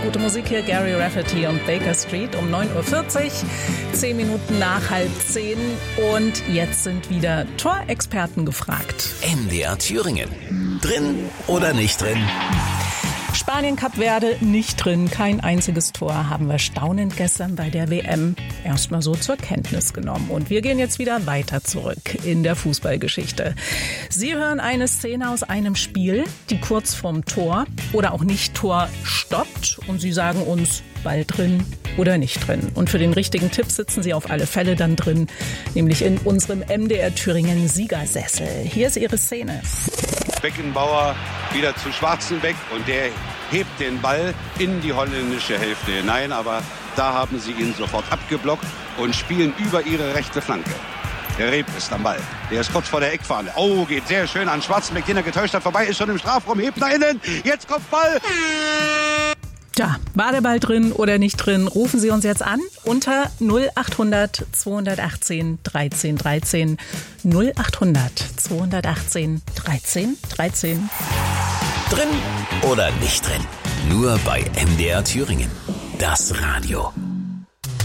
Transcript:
Gute Musik hier, Gary Rafferty und Baker Street um 9.40 Uhr, 10 Minuten nach 9:30. Und jetzt sind wieder Torexperten gefragt. MDR Thüringen. Drin oder nicht drin? Spanien, Kap Verde nicht drin. Kein einziges Tor haben wir staunend gestern bei der WM erstmal so zur Kenntnis genommen. Und wir gehen jetzt wieder weiter zurück in der Fußballgeschichte. Sie hören eine Szene aus einem Spiel, die kurz vorm Tor oder auch nicht Tor stoppt. Und Sie sagen uns, Ball drin oder nicht drin. Und für den richtigen Tipp sitzen Sie auf alle Fälle dann drin, nämlich in unserem MDR Thüringen Siegersessel. Hier ist Ihre Szene. Beckenbauer wieder zu Schwarzenbeck und der hebt den Ball in die holländische Hälfte hinein, aber da haben sie ihn sofort abgeblockt und spielen über ihre rechte Flanke. Der Reep ist am Ball. Der ist kurz vor der Eckfahne. Oh, geht sehr schön an Schwarzenbeck, den er getäuscht hat. Vorbei, ist schon im Strafraum, hebt nach innen. Jetzt kommt Ball. Tja, war der Ball drin oder nicht drin? Rufen Sie uns jetzt an unter 0800 218 13 13. 0800 218 13 13. Drin oder nicht drin? Nur bei MDR Thüringen. Das Radio.